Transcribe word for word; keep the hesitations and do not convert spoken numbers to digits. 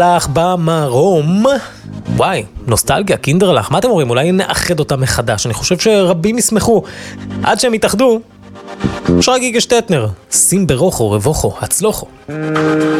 לך במרום. וואי, נוסטלגיה, קינדרלך, מה אתם אומרים? אולי נאחד אותם מחדש, אני חושב שרבים ישמחו. עד שהם יתאחדו, שרגי גשטטנר, שים ברוחו, רבוחו, הצלוחו.